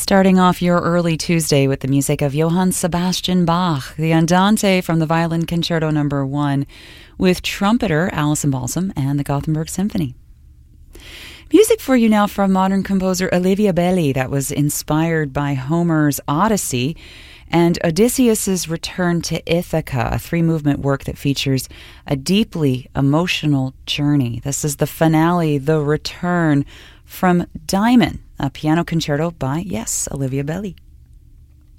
Starting off your early Tuesday with the music of Johann Sebastian Bach, the Andante from the Violin Concerto No. 1, with trumpeter Alison Balsam and the Gothenburg Symphony. Music for you now from modern composer Olivia Belli that was inspired by Homer's Odyssey and Odysseus's return to Ithaca, a three-movement work that features a deeply emotional journey. This is the finale, The Return, from Diamond, a piano concerto by, yes, Olivia Belli.